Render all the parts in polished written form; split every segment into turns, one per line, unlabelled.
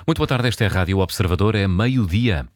Muito boa tarde, esta é a Rádio Observador, é meio-dia.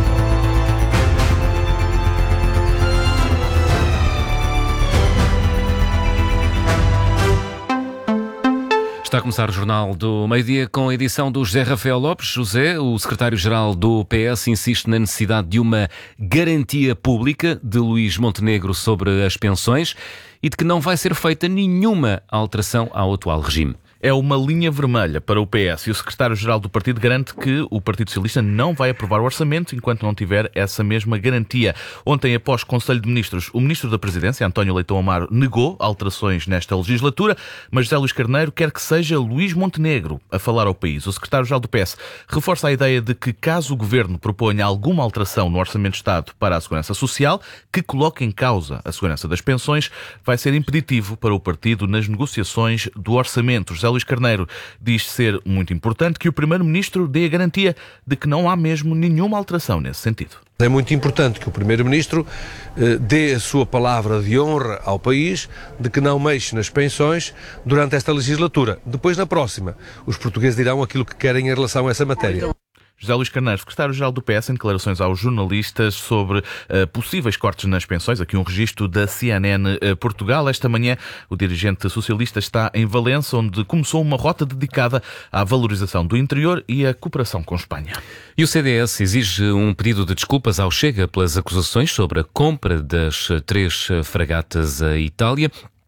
Está a começar o Jornal do Meio-Dia com a edição do José Rafael Lopes. José, o secretário-geral do PS, insiste na necessidade de uma garantia pública de Luís Montenegro sobre as pensões e de que não vai ser feita nenhuma alteração ao atual regime.
É uma linha vermelha para o PS e o secretário-geral do partido garante que o Partido Socialista não vai aprovar o orçamento enquanto não tiver essa mesma garantia. Ontem, após o Conselho de Ministros, o Ministro da Presidência, António Leitão Amaro, negou alterações nesta legislatura, mas José Luís Carneiro quer que seja Luís Montenegro a falar ao país. O secretário-geral do PS reforça a ideia de que, caso o Governo proponha alguma alteração no Orçamento de Estado para a Segurança Social, que coloque em causa a segurança das pensões, vai ser impeditivo para o partido nas negociações do orçamento. José Luís Carneiro diz ser muito importante que o Primeiro-Ministro dê a garantia de que não há mesmo nenhuma alteração nesse sentido.
É muito importante que o Primeiro-Ministro dê a sua palavra de honra ao país de que não mexe nas pensões durante esta legislatura. Depois, na próxima, os portugueses dirão aquilo que querem em relação a essa matéria.
José Luís Carneiro, secretário-geral do PS, em declarações aos jornalistas sobre possíveis cortes nas pensões. Aqui um registro da CNN Portugal. Esta manhã, o dirigente socialista está em Valença, onde começou uma rota dedicada à valorização do interior e à cooperação com Espanha.
E o CDS exige um pedido de desculpas ao Chega pelas acusações sobre a compra das 3 fragatas à Itália,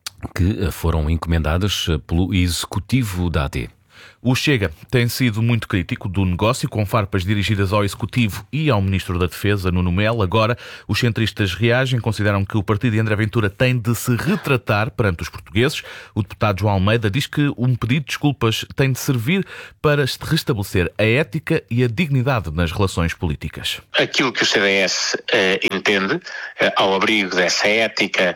que foram encomendadas pelo executivo da AD.
O Chega tem sido muito crítico do negócio, com farpas dirigidas ao Executivo e ao Ministro da Defesa, Nuno Melo. Agora, os centristas reagem, consideram que o partido de André Ventura tem de se retratar perante os portugueses. O deputado João Almeida diz que um pedido de desculpas tem de servir para restabelecer a ética e a dignidade nas relações políticas.
Aquilo que o CDS entende, ao abrigo dessa ética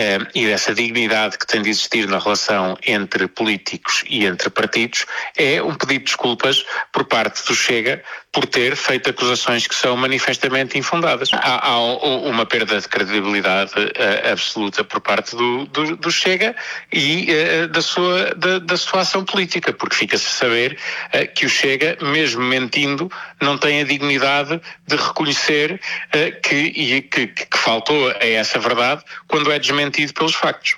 e dessa dignidade que tem de existir na relação entre políticos e entre partidos, é um pedido de desculpas por parte do Chega por ter feito acusações que são manifestamente infundadas. Há uma perda de credibilidade absoluta por parte do Chega e da sua ação política, porque fica-se a saber que o Chega, mesmo mentindo, não tem a dignidade de reconhecer que faltou a essa verdade quando é desmentido pelos factos.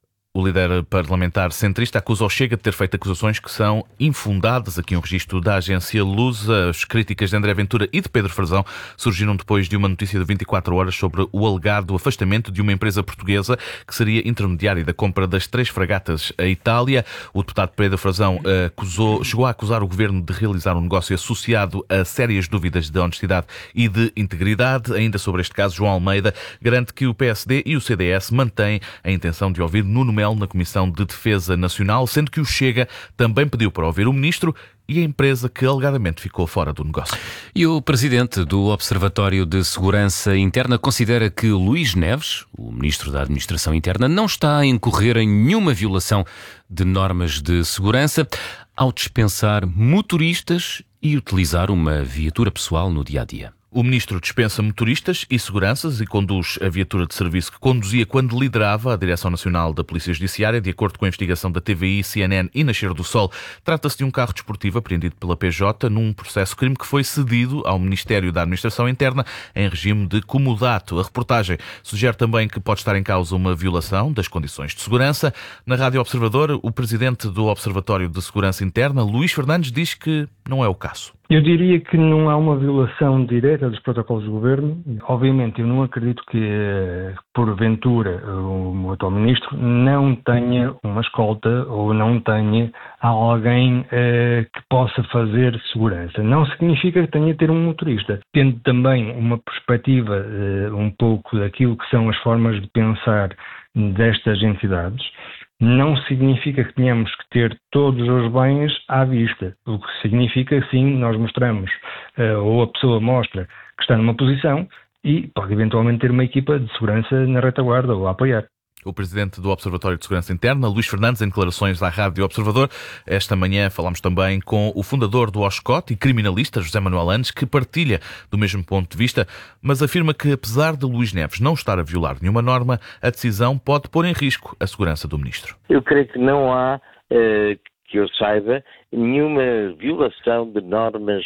O líder parlamentar centrista acusa o Chega de ter feito acusações que são infundadas. Aqui um registro da agência Lusa. As críticas de André Ventura e de Pedro Frazão surgiram depois de uma notícia de 24 horas sobre o alegado afastamento de uma empresa portuguesa que seria intermediária da compra das 3 fragatas à Itália. O deputado Pedro Frazão chegou a acusar o governo de realizar um negócio associado a sérias dúvidas de honestidade e de integridade. Ainda sobre este caso, João Almeida garante que o PSD e o CDS mantêm a intenção de ouvir Nuno Melo na Comissão de Defesa Nacional, sendo que o Chega também pediu para ouvir o Ministro e a empresa que alegadamente ficou fora do negócio.
E o presidente do Observatório de Segurança Interna considera que Luís Neves, o Ministro da Administração Interna, não está a incorrer em nenhuma violação de normas de segurança ao dispensar motoristas e utilizar uma viatura pessoal no dia-a-dia.
O Ministro dispensa motoristas e seguranças e conduz a viatura de serviço que conduzia quando liderava a Direção Nacional da Polícia Judiciária. De acordo com a investigação da TVI, CNN e Nascer do Sol, trata-se de um carro desportivo apreendido pela PJ num processo crime que foi cedido ao Ministério da Administração Interna em regime de comodato. A reportagem sugere também que pode estar em causa uma violação das condições de segurança. Na Rádio Observador, o presidente do Observatório de Segurança Interna, Luís Fernandes, diz que não é o caso.
Eu diria que não há uma violação direta dos protocolos do Governo. Obviamente, eu não acredito que, porventura, o atual Ministro não tenha uma escolta ou não tenha alguém que possa fazer segurança. Não significa que tenha de ter um motorista. Tendo também uma perspectiva um pouco daquilo que são as formas de pensar destas entidades, não significa que tenhamos que ter todos os bens à vista. O que significa, sim, nós mostramos, ou a pessoa mostra que está numa posição e pode eventualmente ter uma equipa de segurança na retaguarda ou a apoiar.
O presidente do Observatório de Segurança Interna, Luís Fernandes, em declarações à Rádio Observador. Esta manhã falámos também com o fundador do OSCOT e criminalista, José Manuel Andes, que partilha do mesmo ponto de vista, mas afirma que, apesar de Luís Neves não estar a violar nenhuma norma, a decisão pode pôr em risco a segurança do ministro.
Eu creio que não há que eu saiba, nenhuma violação de normas,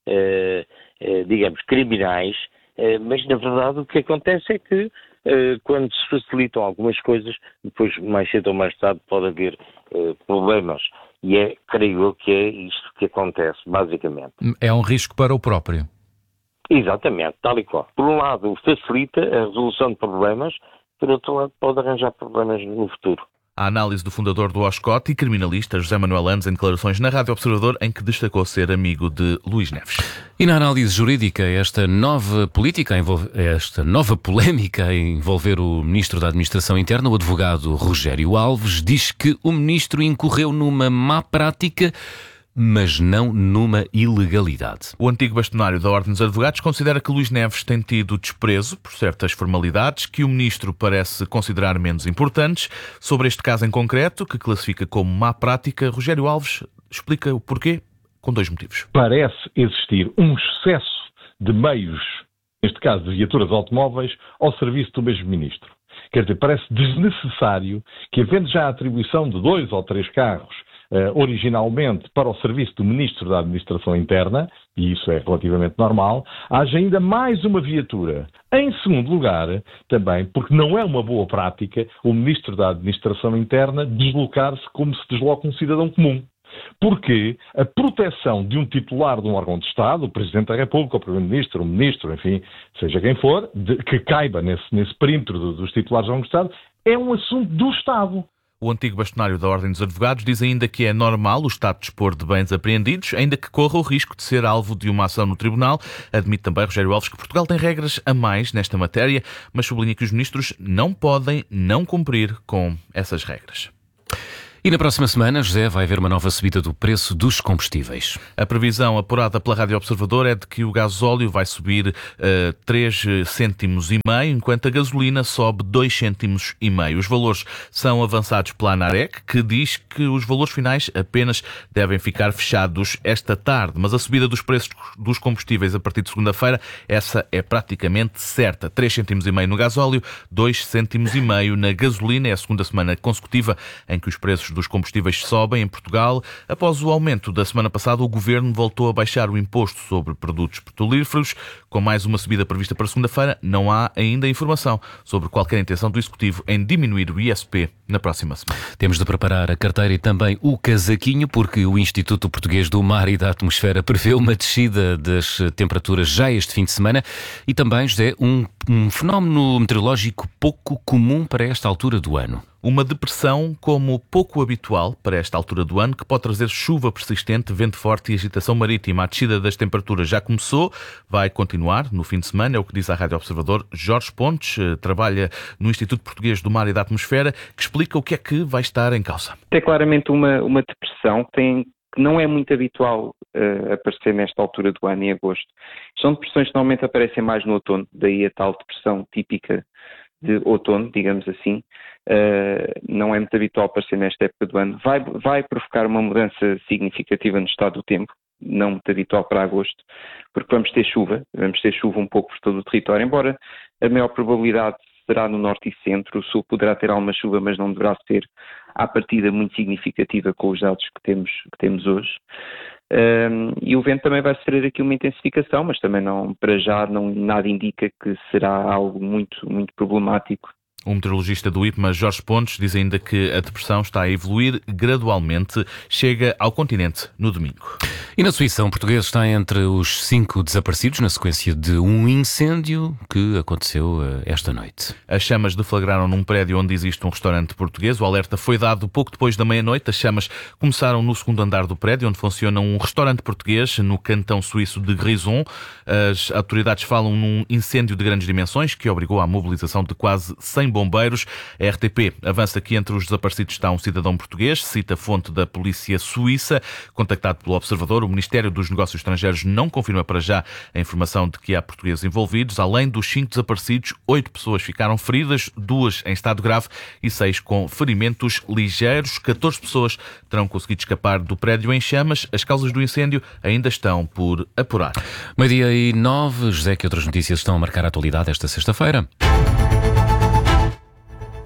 digamos, criminais, mas na verdade o que acontece é que quando se facilitam algumas coisas, depois mais cedo ou mais tarde pode haver problemas. E creio eu que é isto que acontece, basicamente.
É um risco para o próprio.
Exatamente, tal e qual. Por um lado, facilita a resolução de problemas, por outro lado, pode arranjar problemas no futuro.
A análise do fundador do OSCOT e criminalista José Manuel Andes em declarações na Rádio Observador, em que destacou ser amigo de Luís Neves.
E na análise jurídica, esta nova polémica a envolver o Ministro da Administração Interna, o advogado Rogério Alves, diz que o Ministro incorreu numa má prática, mas não numa ilegalidade.
O antigo bastonário da Ordem dos Advogados considera que Luís Neves tem tido desprezo por certas formalidades que o Ministro parece considerar menos importantes. Sobre este caso em concreto, que classifica como má prática, Rogério Alves explica o porquê com 2 motivos.
Parece existir um excesso de meios, neste caso de viaturas automóveis, ao serviço do mesmo Ministro. Quer dizer, parece desnecessário que, havendo já a atribuição de 2 ou 3 carros originalmente para o serviço do Ministro da Administração Interna, e isso é relativamente normal, haja ainda mais uma viatura. Em segundo lugar, também, porque não é uma boa prática o Ministro da Administração Interna deslocar-se como se desloca um cidadão comum. Porque a proteção de um titular de um órgão de Estado, o Presidente da República, o Primeiro-Ministro, o Ministro, enfim, seja quem for, que caiba nesse perímetro dos titulares de órgãos de Estado, é um assunto do Estado.
O antigo bastonário da Ordem dos Advogados diz ainda que é normal o Estado dispor de bens apreendidos, ainda que corra o risco de ser alvo de uma ação no Tribunal. Admite também Rogério Alves que Portugal tem regras a mais nesta matéria, mas sublinha que os ministros não podem não cumprir com essas regras.
E na próxima semana, José, vai haver uma nova subida do preço dos combustíveis.
A previsão apurada pela Rádio Observador é de que o gasóleo vai subir 3,5 cêntimos, enquanto a gasolina sobe 2,5 cêntimos. Os valores são avançados pela ANAREC, que diz que os valores finais apenas devem ficar fechados esta tarde. Mas a subida dos preços dos combustíveis a partir de segunda-feira, essa é praticamente certa. 3,5 cêntimos no gasóleo, 2,5 cêntimos na gasolina. É a segunda semana consecutiva em que os preços dos combustíveis sobem em Portugal. Após o aumento da semana passada, o Governo voltou a baixar o imposto sobre produtos petrolíferos. Com mais uma subida prevista para segunda-feira, não há ainda informação sobre qualquer intenção do Executivo em diminuir o ISP na próxima semana.
Temos de preparar a carteira e também o casaquinho, porque o Instituto Português do Mar e da Atmosfera prevê uma descida das temperaturas já este fim de semana e também, José, um fenómeno meteorológico pouco comum para esta altura do ano.
Uma depressão como pouco habitual para esta altura do ano, que pode trazer chuva persistente, vento forte e agitação marítima. A descida das temperaturas já começou, vai continuar no fim de semana, é o que diz a Rádio Observador Jorge Pontes, trabalha no Instituto Português do Mar e da Atmosfera, que explica o que é que vai estar em causa.
É claramente uma depressão que não é muito habitual aparecer nesta altura do ano, em agosto. São depressões que normalmente aparecem mais no outono, daí a tal depressão típica de outono, digamos assim. Não é muito habitual aparecer nesta época do ano. Vai provocar uma mudança significativa no estado do tempo, não muito habitual para agosto, porque vamos ter chuva um pouco por todo o território, embora a maior probabilidade será no norte e centro. O sul poderá ter alguma chuva, mas não deverá ser à partida muito significativa com os dados que temos hoje. E o vento também vai sofrer aqui uma intensificação, mas também para já nada indica que será algo muito, muito problemático.
O meteorologista do IPMA, Jorge Pontes, diz ainda que a depressão está a evoluir gradualmente, chega ao continente no domingo.
E na Suíça, um português está entre os 5 desaparecidos na sequência de um incêndio que aconteceu esta noite.
As chamas deflagraram num prédio onde existe um restaurante português. O alerta foi dado pouco depois da meia-noite. As chamas começaram no segundo andar do prédio, onde funciona um restaurante português, no cantão suíço de Grison. As autoridades falam num incêndio de grandes dimensões que obrigou à mobilização de quase 100 bombeiros. A RTP avança que entre os desaparecidos está um cidadão português, cita a fonte da polícia suíça. Contactado pelo Observador, o Ministério dos Negócios Estrangeiros não confirma para já a informação de que há portugueses envolvidos. Além dos 5 desaparecidos, 8 pessoas ficaram feridas, 2 em estado grave e 6 com ferimentos ligeiros. 14 pessoas terão conseguido escapar do prédio em chamas. As causas do incêndio ainda estão por apurar.
12:09, José, que outras notícias estão a marcar a atualidade esta sexta-feira?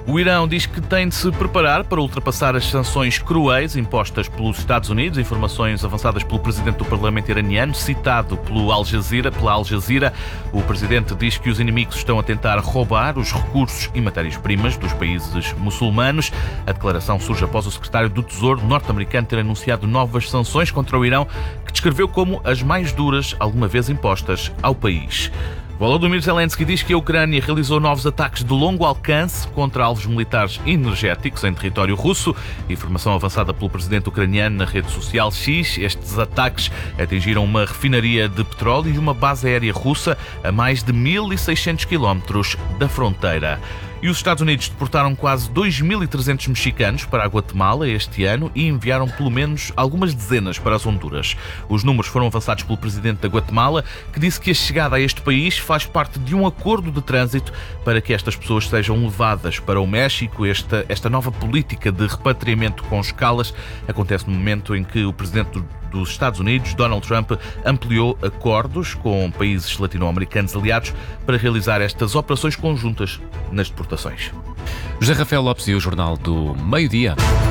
O Irão diz que tem de se preparar para ultrapassar as sanções cruéis impostas pelos Estados Unidos. Informações avançadas pelo presidente do Parlamento iraniano, citado pela Al Jazeera. O presidente diz que os inimigos estão a tentar roubar os recursos e matérias-primas dos países muçulmanos. A declaração surge após o secretário do Tesouro norte-americano ter anunciado novas sanções contra o Irão, que descreveu como as mais duras alguma vez impostas ao país. Volodymyr Zelensky diz que a Ucrânia realizou novos ataques de longo alcance contra alvos militares energéticos em território russo. Informação avançada pelo presidente ucraniano na rede social X. Estes ataques atingiram uma refinaria de petróleo e uma base aérea russa a mais de 1.600 km da fronteira. E os Estados Unidos deportaram quase 2.300 mexicanos para a Guatemala este ano e enviaram pelo menos algumas dezenas para as Honduras. Os números foram avançados pelo presidente da Guatemala, que disse que a chegada a este país faz parte de um acordo de trânsito para que estas pessoas sejam levadas para o México. Esta nova política de repatriamento com escalas acontece no momento em que o presidente dos Estados Unidos, Donald Trump, ampliou acordos com países latino-americanos aliados para realizar estas operações conjuntas nas deportações.
José Rafael Lopes e o Jornal do Meio-Dia.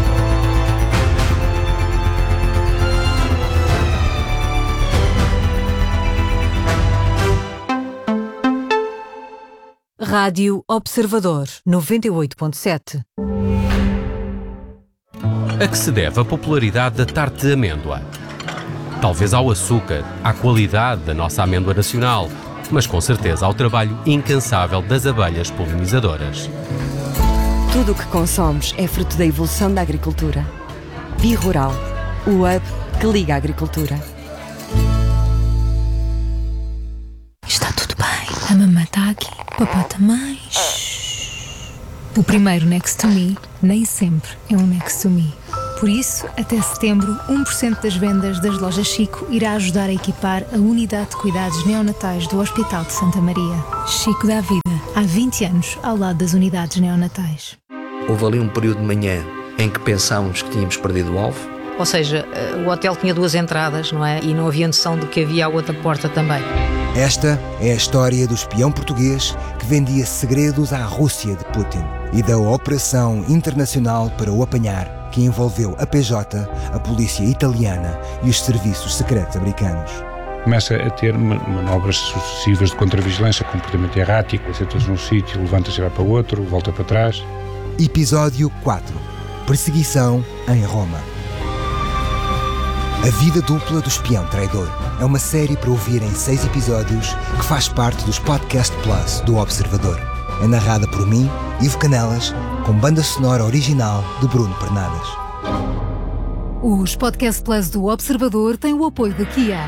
Rádio Observador 98.7.
A que se deve a popularidade da tarte de amêndoa? Talvez ao açúcar, à qualidade da nossa amêndoa nacional, mas com certeza ao trabalho incansável das abelhas polinizadoras.
Tudo o que consomos é fruto da evolução da agricultura. Bi-Rural, o hub que liga a agricultura.
Está tudo bem. A mamãe está aqui, o papá também. O primeiro Next to Me nem sempre é um Next to Me. Por isso, até setembro, 1% das vendas das lojas Chico irá ajudar a equipar a unidade de cuidados neonatais do Hospital de Santa Maria. Chico dá vida, há 20 anos, ao lado das unidades neonatais.
Houve ali um período de manhã em que pensámos que tínhamos perdido o alvo.
Ou seja, o hotel tinha 2 entradas, não é? E não havia noção de que havia a outra porta também.
Esta é a história do espião português que vendia segredos à Rússia de Putin e da operação internacional para o apanhar, que envolveu a PJ, a polícia italiana e os serviços secretos americanos.
Começa a ter manobras sucessivas de contravigilância, comportamento errático, senta-se num sítio, levanta-se e vai para o outro, volta para trás.
Episódio 4. Perseguição em Roma. A vida dupla do espião traidor é uma série para ouvir em 6 episódios que faz parte dos Podcast Plus do Observador. É narrada por mim, Ivo Canelas, com banda sonora original de Bruno Pernadas.
Os Podcast Plus do Observador têm o apoio da Kia.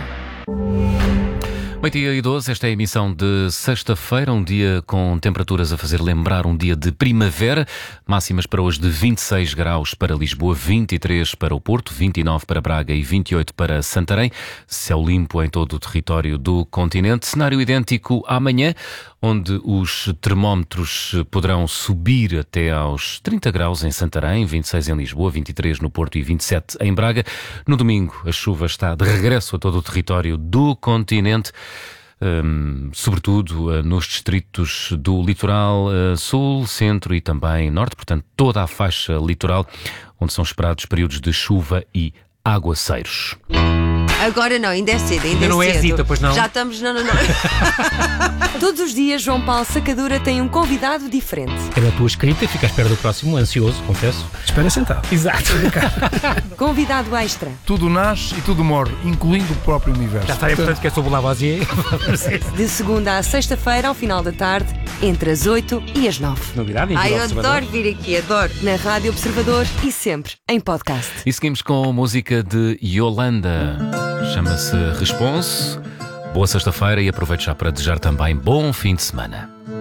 8h12, esta é a emissão de sexta-feira, um dia com temperaturas a fazer lembrar um dia de primavera. Máximas para hoje de 26 graus para Lisboa, 23 para o Porto, 29 para Braga e 28 para Santarém. Céu limpo em todo o território do continente. Cenário idêntico amanhã, onde os termómetros poderão subir até aos 30 graus em Santarém, 26 em Lisboa, 23 no Porto e 27 em Braga. No domingo, a chuva está de regresso a todo o território do continente, sobretudo nos distritos do litoral sul, centro e também norte, portanto toda a faixa litoral, onde são esperados períodos de chuva e aguaceiros.
Agora não, ainda é cedo, ainda
não
é
cedo. Zita, pois não?
Já estamos... Não.
Todos os dias, João Paulo Sacadura tem um convidado diferente.
É da tua escrita e fica à espera do próximo, ansioso, confesso.
Espera sentado.
Exato.
Convidado extra.
Tudo nasce e tudo morre, incluindo o próprio universo.
Já está, portanto, que é sobre o Lavoisier.
De segunda à sexta-feira, ao final da tarde, entre as 8 e as 9.
Novidade,
Ai, eu adoro vir aqui, adoro.
Na Rádio Observador e sempre em podcast.
E seguimos com a música de Yolanda. Chama-se Response. Boa sexta-feira e aproveito já para desejar também bom fim de semana.